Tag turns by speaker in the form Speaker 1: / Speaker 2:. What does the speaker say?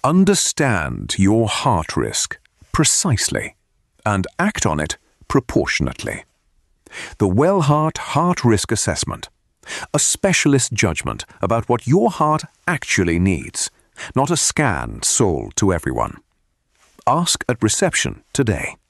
Speaker 1: Understand your heart risk precisely and act on it proportionately. The Wellheart Heart Risk Assessment. A specialist judgment about what your heart actually needs, not a scan sold to everyone. Ask at reception today.